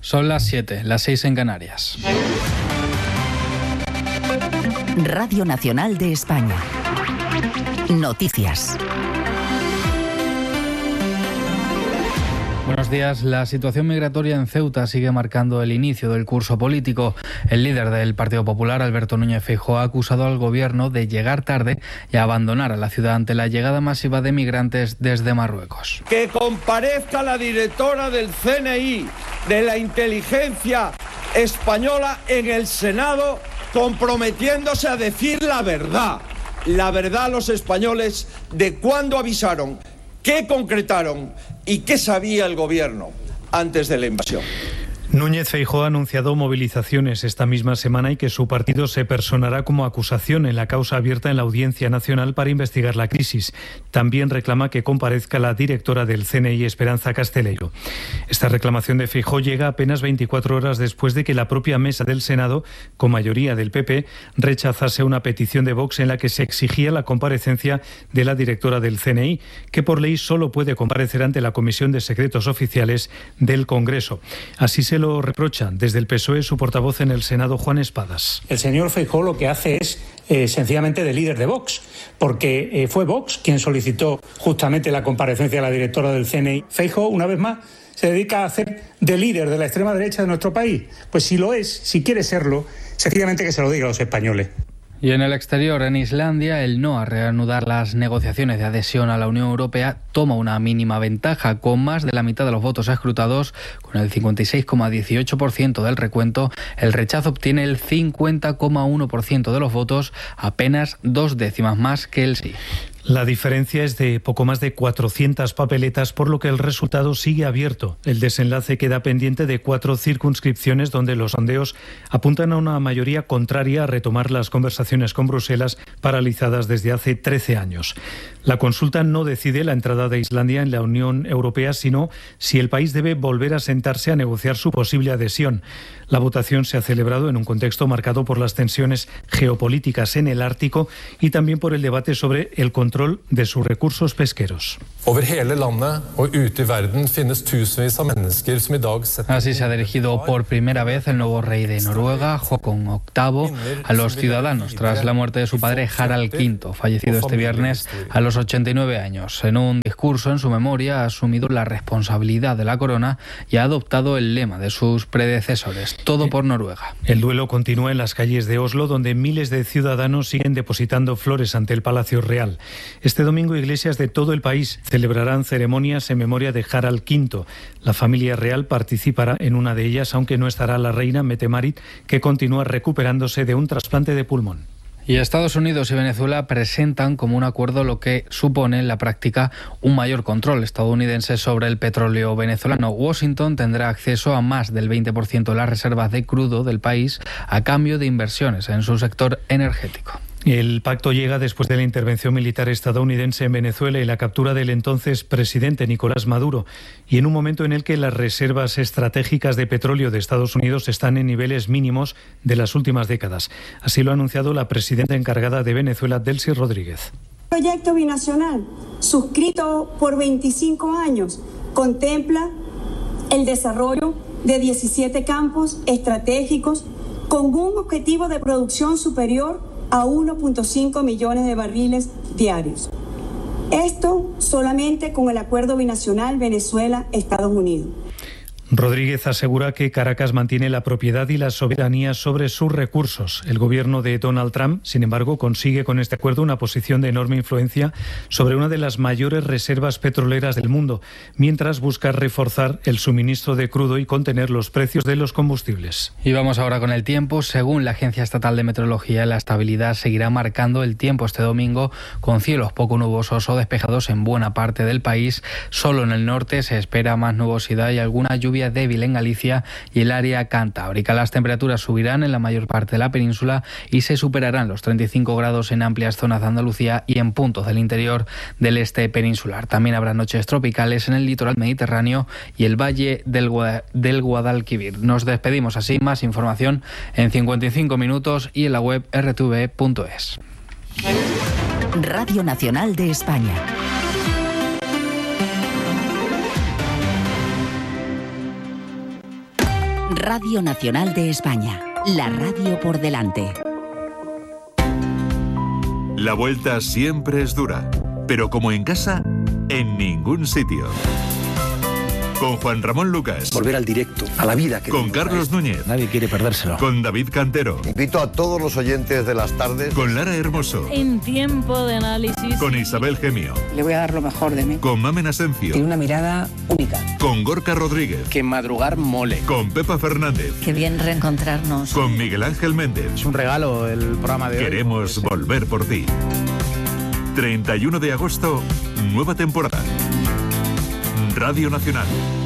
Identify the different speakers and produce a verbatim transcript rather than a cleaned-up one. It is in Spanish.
Speaker 1: Son las siete, las seis en Canarias.
Speaker 2: Radio Nacional de España. Noticias.
Speaker 1: Buenos días. La situación migratoria en Ceuta sigue marcando el inicio del curso político. El líder del Partido Popular, Alberto Núñez Feijóo, ha acusado al gobierno de llegar tarde y abandonar a la ciudad ante la llegada masiva de migrantes desde Marruecos.
Speaker 3: Que comparezca la directora del C N I, de la inteligencia española, en el Senado, comprometiéndose a decir la verdad. La verdad a los españoles de cuándo avisaron, qué concretaron y qué sabía el gobierno antes de la invasión.
Speaker 4: Núñez Feijóo ha anunciado movilizaciones esta misma semana y que su partido se personará como acusación en la causa abierta en la Audiencia Nacional para investigar la crisis. También reclama que comparezca la directora del C N I, Esperanza Casteleiro. Esta reclamación de Feijóo llega apenas veinticuatro horas después de que la propia mesa del Senado, con mayoría del P P, rechazase una petición de Vox en la que se exigía la comparecencia de la directora del C N I, que por ley solo puede comparecer ante la Comisión de Secretos Oficiales del Congreso. Así se lo reprochan desde el P S O E su portavoz en el Senado, Juan Espadas.
Speaker 5: El señor Feijóo lo que hace es eh, sencillamente de líder de Vox, porque eh, fue Vox quien solicitó justamente la comparecencia de la directora del C N I. Feijóo, una vez más, se dedica a hacer de líder de la extrema derecha de nuestro país. Pues si lo es, si quiere serlo, sencillamente que se lo diga a los españoles.
Speaker 1: Y en el exterior, en Islandia, el no a reanudar las negociaciones de adhesión a la Unión Europea toma una mínima ventaja. Con más de la mitad de los votos escrutados, con el cincuenta y seis coma dieciocho por ciento del recuento, el rechazo obtiene el cincuenta coma uno por ciento de los votos, apenas dos décimas más que el sí.
Speaker 4: La diferencia es de poco más de cuatrocientas papeletas, por lo que el resultado sigue abierto. El desenlace queda pendiente de cuatro circunscripciones donde los sondeos apuntan a una mayoría contraria a retomar las conversaciones con Bruselas, paralizadas desde hace trece años. La consulta no decide la entrada de Islandia en la Unión Europea, sino si el país debe volver a sentarse a negociar su posible adhesión. La votación se ha celebrado en un contexto marcado por las tensiones geopolíticas en el Ártico y también por el debate sobre el control de sus recursos pesqueros.
Speaker 1: Así se ha dirigido por primera vez el nuevo rey de Noruega, Håkon octavo, a los ciudadanos tras la muerte de su padre Harald quinto, fallecido este viernes a los ochenta y nueve años. En un discurso en su memoria ha asumido la responsabilidad de la corona y ha adoptado el lema de sus predecesores: todo por Noruega.
Speaker 4: El duelo continúa en las calles de Oslo, donde miles de ciudadanos siguen depositando flores ante el Palacio Real. Este domingo, iglesias de todo el país celebrarán ceremonias en memoria de Harald quinto. La familia real participará en una de ellas, aunque no estará la reina Mette-Marit, que continúa recuperándose de un trasplante de pulmón.
Speaker 1: Y Estados Unidos y Venezuela presentan como un acuerdo lo que supone en la práctica un mayor control estadounidense sobre el petróleo venezolano. Washington tendrá acceso a más del veinte por ciento de las reservas de crudo del país a cambio de inversiones en su sector energético.
Speaker 4: El pacto llega después de la intervención militar estadounidense en Venezuela y la captura del entonces presidente Nicolás Maduro, y en un momento en el que las reservas estratégicas de petróleo de Estados Unidos están en niveles mínimos de las últimas décadas. Así lo ha anunciado la presidenta encargada de Venezuela, Delcy Rodríguez.
Speaker 6: El proyecto binacional, suscrito por veinticinco años, contempla el desarrollo de diecisiete campos estratégicos con un objetivo de producción superior a uno punto cinco millones de barriles diarios. Esto solamente con el acuerdo binacional Venezuela-Estados Unidos.
Speaker 4: Rodríguez asegura que Caracas mantiene la propiedad y la soberanía sobre sus recursos. El gobierno de Donald Trump, sin embargo, consigue con este acuerdo una posición de enorme influencia sobre una de las mayores reservas petroleras del mundo, mientras busca reforzar el suministro de crudo y contener los precios de los combustibles.
Speaker 1: Y vamos ahora con el tiempo. Según la Agencia Estatal de Meteorología, la estabilidad seguirá marcando el tiempo este domingo, con cielos poco nubosos o despejados en buena parte del país. Solo en el norte se espera más nubosidad y alguna lluvia débil en Galicia y el área cantábrica. Las temperaturas subirán en la mayor parte de la península y se superarán los treinta y cinco grados en amplias zonas de Andalucía y en puntos del interior del este peninsular. También habrá noches tropicales en el litoral mediterráneo y el valle del, Gua- del Guadalquivir. Nos despedimos así. Más información en cincuenta y cinco minutos y en la web r t v punto es.
Speaker 2: Radio Nacional de España. Radio Nacional de España, la radio por delante.
Speaker 7: La vuelta siempre es dura, pero como en casa, en ningún sitio. Con Juan Ramón Lucas.
Speaker 8: Volver al directo, a la vida. Que
Speaker 7: con Carlos Núñez.
Speaker 8: Nadie quiere perdérselo.
Speaker 7: Con David Cantero.
Speaker 9: Invito a todos los oyentes de las tardes.
Speaker 7: Con Lara Hermoso.
Speaker 10: En Tiempo de Análisis.
Speaker 7: Con Isabel Gemio.
Speaker 11: Le voy a dar lo mejor de mí.
Speaker 7: Con Mamen Asencio.
Speaker 11: Tiene una mirada única.
Speaker 7: Con Gorka Rodríguez.
Speaker 8: Que madrugar mole.
Speaker 7: Con Pepa Fernández.
Speaker 10: Qué bien reencontrarnos.
Speaker 7: Con Miguel Ángel Méndez.
Speaker 8: Es un regalo el programa de hoy.
Speaker 7: Queremos volver por ti. treinta y uno de agosto, nueva temporada. Radio Nacional.